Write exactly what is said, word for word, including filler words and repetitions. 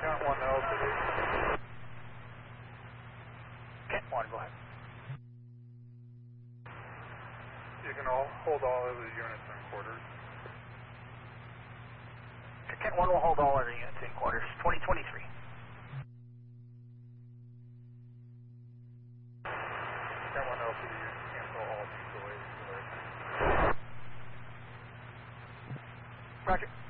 Count one L to the... Kent one, go ahead. You can all hold all of the units in quarters. Kent one will hold all other units in quarters. twenty twenty-three. Count one L to the unit. Cancel all delays. Roger.